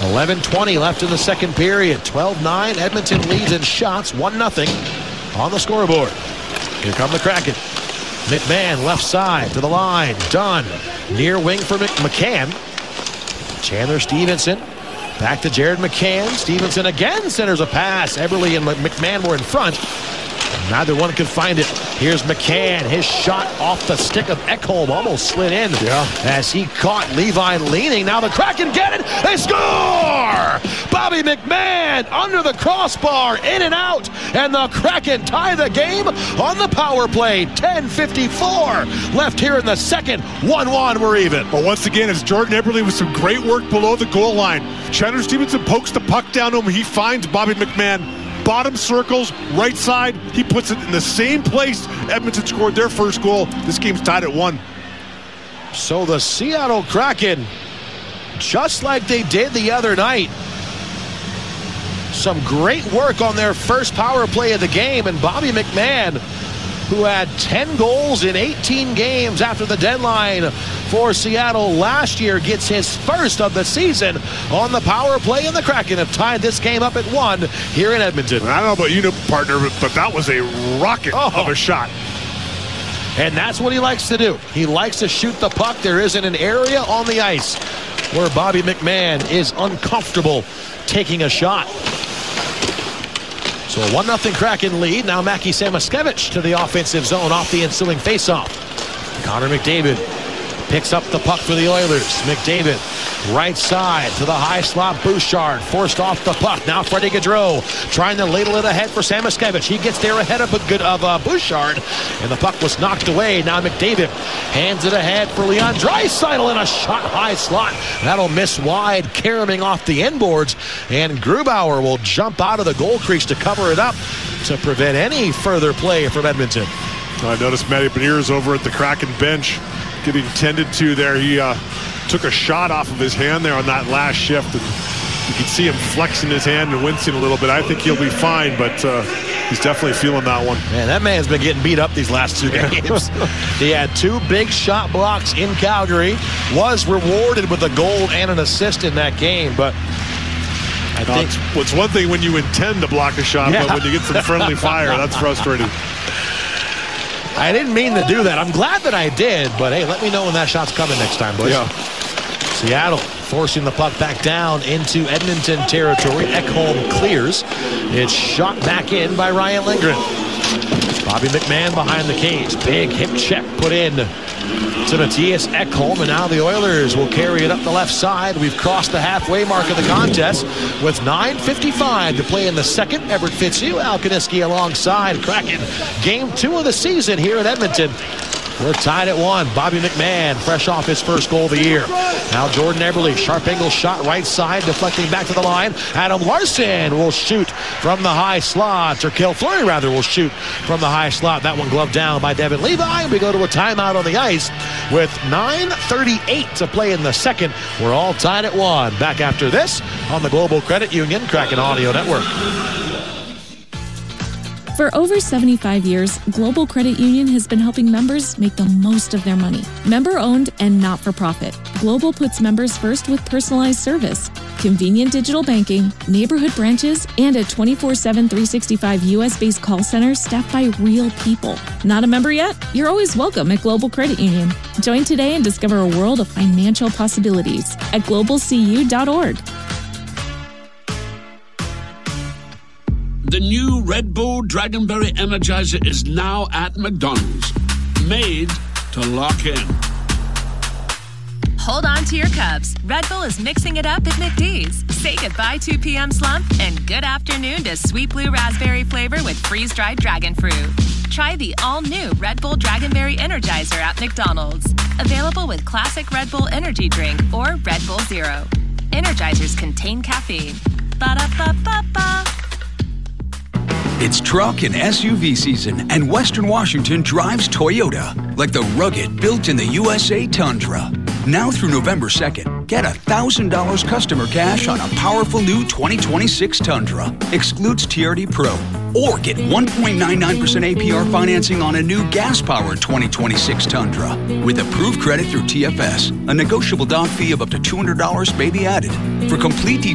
11:20 left in the second period. 12-9. Edmonton leads in shots. 1-0 on the scoreboard. Here come the Kraken. McMahon left side to the line. Dunn near wing for McCann. Chandler Stevenson back to Jared McCann. Stevenson again centers a pass. Eberle and McMahon were in front. Neither one could find it. Here's McCann. His shot off the stick of Ekholm almost slid in as he caught Levi leaning. Now the Kraken get it. They score! Bobby McMahon under the crossbar, in and out. And the Kraken tie the game on the power play. 10:54 left here in the second. 1-1, we're even. But once again, it's Jordan Eberle with some great work below the goal line. Chandler Stevenson pokes the puck down to him. He finds Bobby McMahon. Bottom circles, right side. He puts it in the same place Edmonton scored their first goal. This game's tied at 1. So the Seattle Kraken, just like they did the other night, some great work on their first power play of the game. And Bobby McMahon, who had 10 goals in 18 games after the deadline for Seattle last year, gets his first of the season on the power play, and the Kraken have tied this game up at 1 here in Edmonton. I don't know about you, partner, but that was a rocket of a shot. And that's what he likes to do. He likes to shoot the puck. There isn't an area on the ice where Bobby McMahon is uncomfortable taking a shot. So a 1-0 Kraken lead. Now Mackie Samoskevich to the offensive zone off the ensuing faceoff. Connor McDavid picks up the puck for the Oilers. McDavid, right side to the high slot. Bouchard forced off the puck. Now Freddie Gaudreau trying to ladle it ahead for Samoskevich. He gets there ahead of Bouchard, and the puck was knocked away. Now McDavid hands it ahead for Leon Draisaitl in a shot high slot. That'll miss wide, caroming off the inboards, and Grubauer will jump out of the goal crease to cover it up to prevent any further play from Edmonton. I noticed Matty Beniers over at the Kraken bench getting tended to there. He took a shot off of his hand there on that last shift, and you can see him flexing his hand and wincing a little bit. I think he'll be fine, but he's definitely feeling that one. Man, that man's been getting beat up these last 2 games. He had 2 big shot blocks in Calgary, was rewarded with a goal and an assist in that game, but I think it's one thing when you intend to block a shot, but when you get some friendly fire, that's frustrating. I didn't mean to do that. I'm glad that I did, but hey, let me know when that shot's coming next time, boys. Yeah. Seattle forcing the puck back down into Edmonton territory. Ekholm clears. It's shot back in by Ryan Lindgren. Bobby McMahon behind the cage. Big hip check put in to Mattias Ekholm, and now the Oilers will carry it up the left side. We've crossed the halfway mark of the contest with 9:55 to play in the second. Everett Fitzhugh, Al Kaniski alongside Kraken. Game 2 of the season here in Edmonton. We're tied at 1. Bobby McMahon, fresh off his first goal of the year. Now Jordan Eberle, sharp angle shot right side, deflecting back to the line. Adam Larson will shoot from the high slot, or Cale Fleury rather will shoot from the high slot. That one gloved down by Devin Levi. We go to a timeout on the ice with 9:38 to play in the second. We're all tied at 1. Back after this on the Global Credit Union Kraken Audio Network. For over 75 years, Global Credit Union has been helping members make the most of their money. Member-owned and not-for-profit, Global puts members first with personalized service, convenient digital banking, neighborhood branches, and a 24/7, 365 U.S.-based call center staffed by real people. Not a member yet? You're always welcome at Global Credit Union. Join today and discover a world of financial possibilities at globalcu.org. The new Red Bull Dragonberry Energizer is now at McDonald's. Made to lock in. Hold on to your cups. Red Bull is mixing it up at McD's. Say goodbye 2 p.m. slump and good afternoon to sweet blue raspberry flavor with freeze-dried dragon fruit. Try the all-new Red Bull Dragonberry Energizer at McDonald's. Available with classic Red Bull energy drink or Red Bull Zero. Energizers contain caffeine. Ba-da-ba-ba-ba. It's truck and SUV season, and Western Washington drives Toyota, like the rugged, built-in-the-USA Tundra. Now through November 2nd, get $1,000 customer cash on a powerful new 2026 Tundra. Excludes TRD Pro. Or get 1.99% APR financing on a new gas-powered 2026 Tundra. With approved credit through TFS, a negotiable doc fee of up to $200 may be added. For complete details,